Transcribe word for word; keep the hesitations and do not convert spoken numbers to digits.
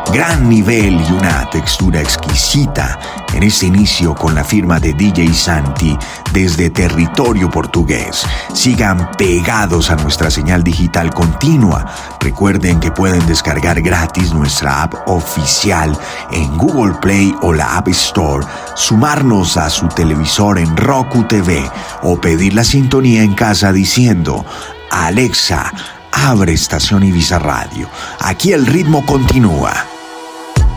Gran nivel y una textura exquisita en este inicio con la firma de D J Santi desde territorio portugués. Sigan pegados a nuestra señal digital continua. Recuerden que pueden descargar gratis nuestra app oficial en Google Play o la App Store, sumarnos a su televisor en Roku T V o pedir la sintonía en casa diciendo: Alexa, abre estación Ibiza Radio. Aquí el ritmo continúa.